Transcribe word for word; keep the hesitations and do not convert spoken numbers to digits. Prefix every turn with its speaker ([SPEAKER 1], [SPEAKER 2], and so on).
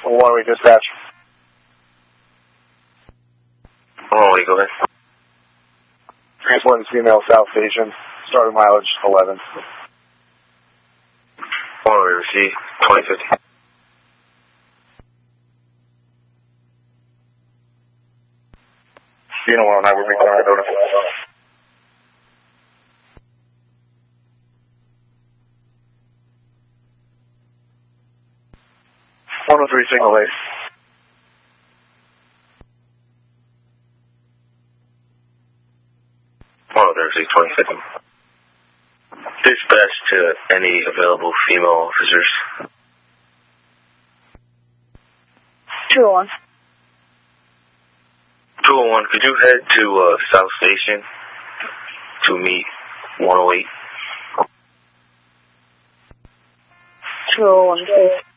[SPEAKER 1] One-way dispatch.
[SPEAKER 2] One-way, go ahead.
[SPEAKER 1] Transporting female South Station. Starting mileage eleven.
[SPEAKER 2] One-way, receive. twenty fifty.
[SPEAKER 1] You know what, we're making our notice. one oh three single eight.
[SPEAKER 2] one oh three, twenty fifty. Dispatch to any available female officers.
[SPEAKER 3] two oh one.
[SPEAKER 2] two oh one, could you head to uh, South Station to meet one oh eight?
[SPEAKER 3] two oh one, please.